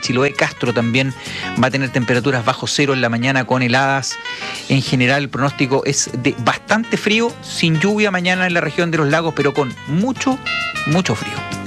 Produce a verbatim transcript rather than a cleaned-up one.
Chiloé, Castro también va a tener temperaturas bajo cero en la mañana con heladas. En general el pronóstico es de bastante frío, sin lluvia mañana en la región de los lagos, pero con mucho, mucho frío.